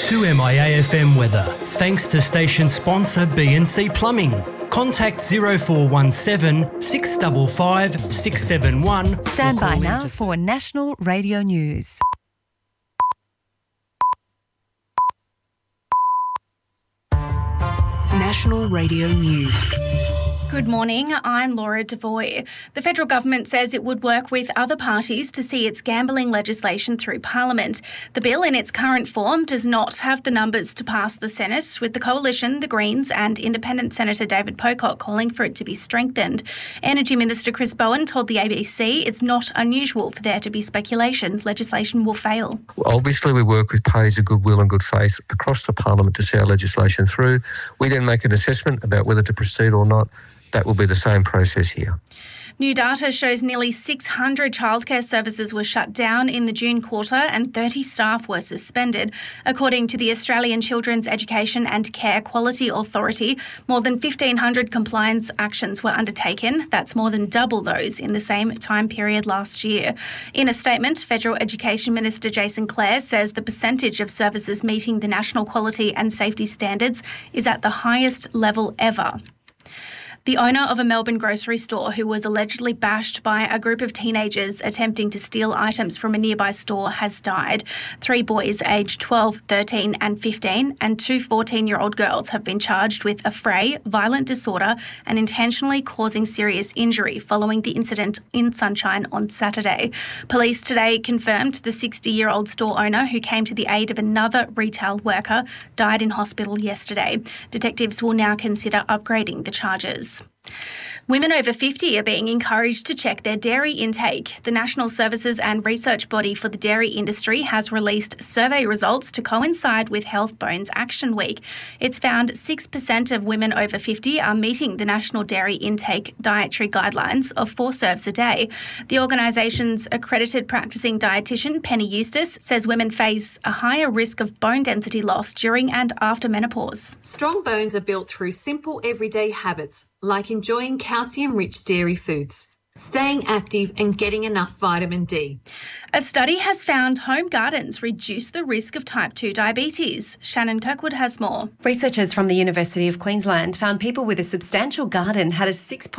2MIAFM weather, thanks to station sponsor BNC Plumbing. Contact 0417 655 671. Stand by now for National Radio News. National Radio News. Good morning, I'm Laura Devoy. The federal government says it would work with other parties to see its gambling legislation through Parliament. The bill in its current form does not have the numbers to pass the Senate, with the Coalition, the Greens and Independent Senator David Pocock calling for it to be strengthened. Energy Minister Chris Bowen told the ABC it's not unusual for there to be speculation legislation will fail. Obviously, we work with parties of goodwill and good faith across the Parliament to see our legislation through. We then make an assessment about whether to proceed or not. That will be the same process here. New data shows nearly 600 childcare services were shut down in the June quarter and 30 staff were suspended. According to the Australian Children's Education and Care Quality Authority, more than 1,500 compliance actions were undertaken. That's more than double those in the same time period last year. In a statement, Federal Education Minister Jason Clare says the percentage of services meeting the national quality and safety standards is at the highest level ever. The owner of a Melbourne grocery store who was allegedly bashed by a group of teenagers attempting to steal items from a nearby store has died. 3 boys aged 12, 13 and 15 and 2 14-year-old girls have been charged with affray, violent disorder and intentionally causing serious injury following the incident in Sunshine on Saturday. Police today confirmed the 60-year-old store owner who came to the aid of another retail worker died in hospital yesterday. Detectives will now consider upgrading the charges. Women over 50 are being encouraged to check their dairy intake. The National Services and Research Body for the Dairy Industry has released survey results to coincide with Health Bones Action Week. It's found 6% of women over 50 are meeting the National Dairy Intake Dietary Guidelines of 4 serves a day. The organisation's accredited practising dietitian, Penny Eustace, says women face a higher risk of bone density loss during and after menopause. Strong bones are built through simple everyday habits, like enjoying calcium-rich dairy foods, staying active and getting enough vitamin D. A study has found home gardens reduce the risk of type 2 diabetes. Shannon Kirkwood has more. Researchers from the University of Queensland found people with a substantial garden had a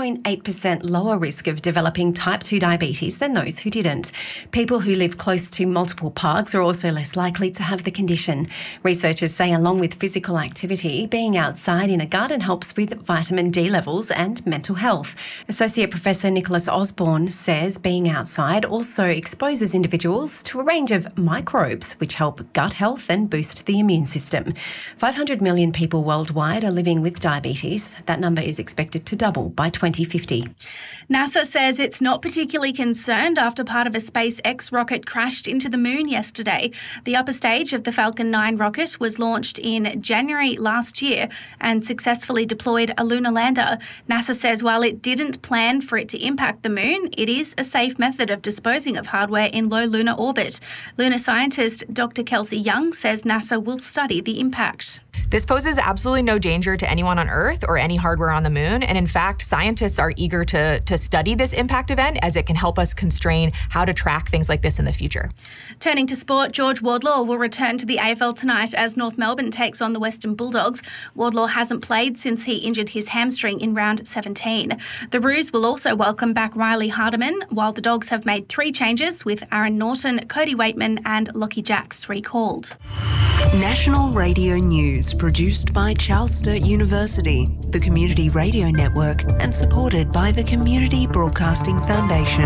6.8% lower risk of developing type 2 diabetes than those who didn't. People who live close to multiple parks are also less likely to have the condition. Researchers say along with physical activity, being outside in a garden helps with vitamin D levels and mental health. Associate Professor Nicholas Osborne says being outside also exposes individuals to a range of microbes which help gut health and boost the immune system. 500 million people worldwide are living with diabetes. That number is expected to double by 2050. NASA says it's not particularly concerned after part of a SpaceX rocket crashed into the moon yesterday. The upper stage of the Falcon 9 rocket was launched in January last year and successfully deployed a lunar lander. NASA says while it didn't plan for it to impact the moon, it is a safe method of disposing of hardware in low lunar orbit. Lunar scientist Dr. Kelsey Young says NASA will study the impact. This poses absolutely no danger to anyone on Earth or any hardware on the moon. And in fact, scientists are eager to study this impact event as it can help us constrain how to track things like this in the future. Turning to sport, George Wardlaw will return to the AFL tonight as North Melbourne takes on the Western Bulldogs. Wardlaw hasn't played since he injured his hamstring in round 17. The Roos will also welcome back Riley Hardiman, while the Dogs have made 3 changes with Aaron Norton, Cody Waitman and Lockie Jacks recalled. National Radio News, produced by Charles Sturt University, the Community Radio Network, and supported by the Community Broadcasting Foundation.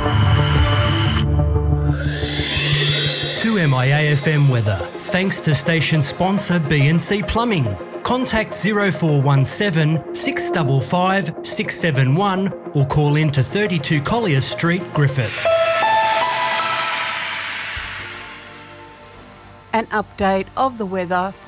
2MIAFM weather, thanks to station sponsor BNC Plumbing. Contact 0417 655 671 or call in to 32 Collier Street, Griffith. An update of the weather